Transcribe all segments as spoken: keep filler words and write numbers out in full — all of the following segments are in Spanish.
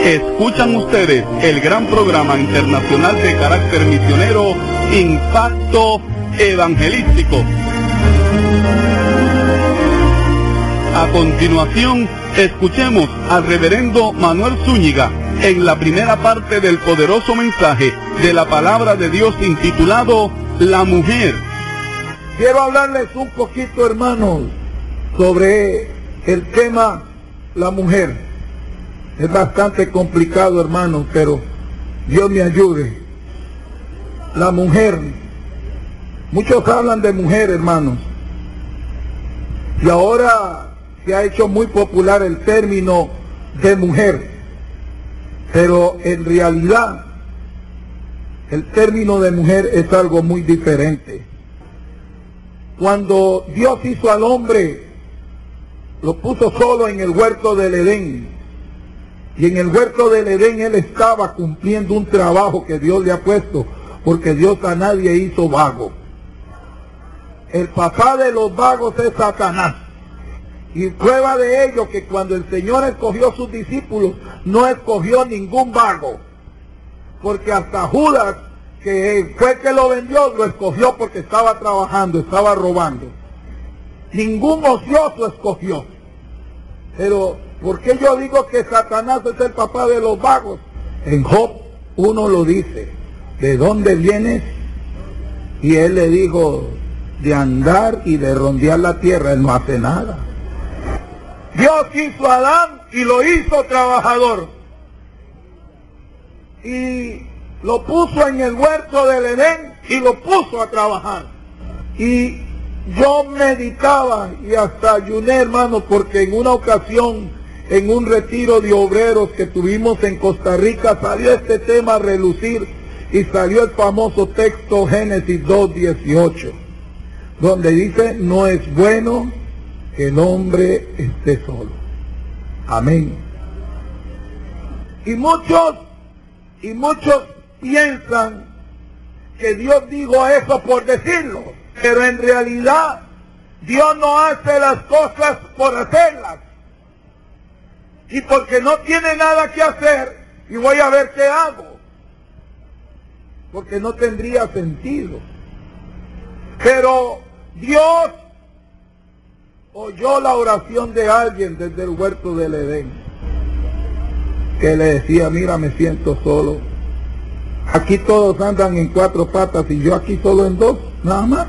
Escuchan ustedes el gran programa internacional de carácter misionero Impacto Evangelístico. A continuación, escuchemos al reverendo Manuel Zúñiga en la primera parte del poderoso mensaje de la palabra de Dios intitulado La Mujer. Quiero hablarles un poquito, hermanos, sobre el tema la mujer. Es bastante complicado, hermanos, pero Dios me ayude. La mujer. Muchos hablan de mujer, hermanos. Y ahora se ha hecho muy popular el término de mujer. Pero en realidad, el término de mujer es algo muy diferente. Cuando Dios hizo al hombre, lo puso solo en el huerto del Edén. Y en el huerto del Edén él estaba cumpliendo un trabajo que Dios le ha puesto, porque Dios a nadie hizo vago. El papá de los vagos es Satanás. Y prueba de ello que cuando el Señor escogió a sus discípulos, no escogió ningún vago. Porque hasta Judas, que fue el que lo vendió, lo escogió porque estaba trabajando, estaba robando. Ningún ocioso escogió. Pero, ¿por qué yo digo que Satanás es el papá de los vagos? En Job uno lo dice, ¿de dónde vienes? Y él le dijo, de andar y de rondear la tierra. Él no hace nada. Dios hizo a Adán y lo hizo trabajador. Y lo puso en el huerto del Edén y lo puso a trabajar. Y yo meditaba y hasta ayuné, hermano, porque en una ocasión, en un retiro de obreros que tuvimos en Costa Rica, salió este tema a relucir y salió el famoso texto Génesis dos dieciocho, donde dice, no es bueno que el hombre esté solo. Amén. Y muchos, y muchos piensan que Dios dijo eso por decirlo, pero en realidad Dios no hace las cosas por hacerlas. Y porque no tiene nada que hacer, y voy a ver qué hago. Porque no tendría sentido. Pero Dios oyó la oración de alguien desde el huerto del Edén, que le decía, mira, me siento solo. Aquí todos andan en cuatro patas y yo aquí solo en dos, nada más.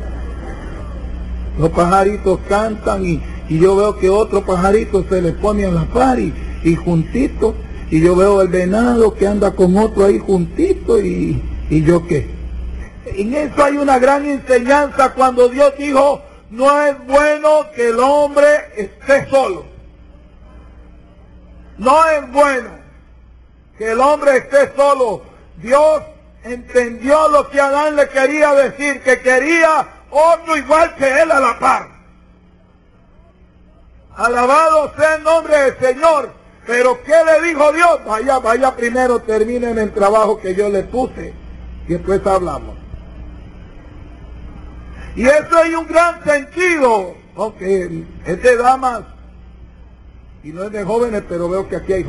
Los pajaritos cantan y, y yo veo que otro pajarito se le pone a la par y, y juntito, y yo veo el venado que anda con otro ahí juntito y, y yo qué. En eso hay una gran enseñanza cuando Dios dijo, no es bueno que el hombre esté solo. No es bueno que el hombre esté solo. Dios entendió lo que Adán le quería decir, que quería otro igual que él a la par. Alabado sea el nombre del Señor. Pero ¿qué le dijo Dios? Vaya, vaya primero, terminen el trabajo que yo le puse y después hablamos. Y eso hay un gran sentido, aunque es de damas y no es de jóvenes, pero veo que aquí hay